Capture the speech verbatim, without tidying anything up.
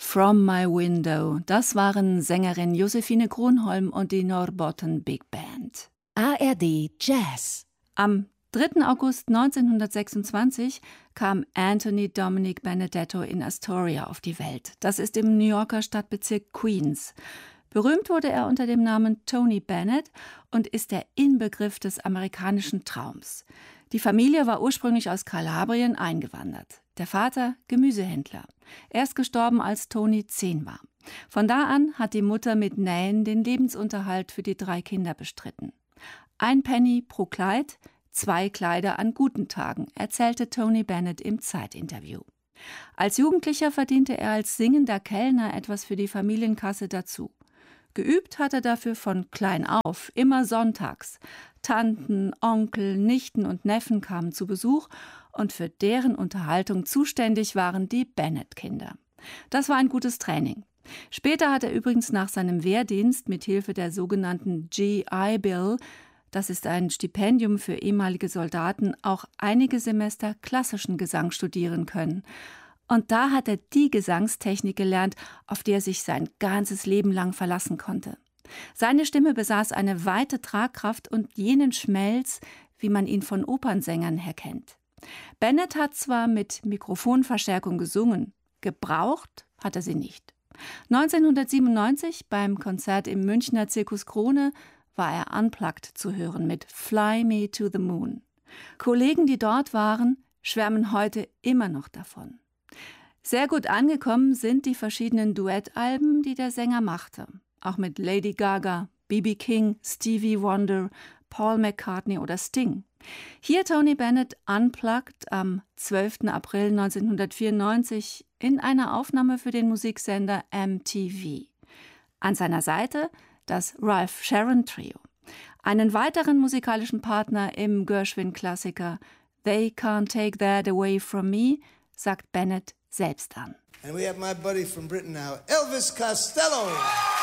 From My Window. Das waren Sängerin Josephine Kronholm und die Norrbotten Big Band. A R D Jazz. Am dritten August neunzehnhundertsechsundzwanzig kam Anthony Dominic Benedetto in Astoria auf die Welt. Das ist im New Yorker Stadtbezirk Queens. Berühmt wurde er unter dem Namen Tony Bennett und ist der Inbegriff des amerikanischen Traums. Die Familie war ursprünglich aus Kalabrien eingewandert. Der Vater Gemüsehändler. Er ist gestorben, als Tony zehn war. Von da an hat die Mutter mit Nähen den Lebensunterhalt für die drei Kinder bestritten. Ein Penny pro Kleid, zwei Kleider an guten Tagen, erzählte Tony Bennett im Zeitinterview. Als Jugendlicher verdiente er als singender Kellner etwas für die Familienkasse dazu. Geübt hat er dafür von klein auf, immer sonntags. Tanten, Onkel, Nichten und Neffen kamen zu Besuch und für deren Unterhaltung zuständig waren die Bennett-Kinder. Das war ein gutes Training. Später hat er übrigens nach seinem Wehrdienst mit Hilfe der sogenannten G I Bill, das ist ein Stipendium für ehemalige Soldaten, auch einige Semester klassischen Gesang studieren können. Und da hat er die Gesangstechnik gelernt, auf die er sich sein ganzes Leben lang verlassen konnte. Seine Stimme besaß eine weite Tragkraft und jenen Schmelz, wie man ihn von Opernsängern her kennt. Bennett hat zwar mit Mikrofonverstärkung gesungen, gebraucht hat er sie nicht. neunzehnhundertsiebenundneunzig beim Konzert im Münchner Zirkus Krone war er unplugged zu hören mit Fly Me to the Moon. Kollegen, die dort waren, schwärmen heute immer noch davon. Sehr gut angekommen sind die verschiedenen Duettalben, die der Sänger machte. Auch mit Lady Gaga, B B King, Stevie Wonder, Paul McCartney oder Sting. Hier Tony Bennett unplugged am zwölften April neunzehnhundertvierundneunzig in einer Aufnahme für den Musiksender M T V. An seiner Seite das Ralph Sharon Trio. Einen weiteren musikalischen Partner im Gershwin-Klassiker They Can't Take That Away From Me sagt Bennett selbst an. And we have my buddy from Britain now, Elvis Costello.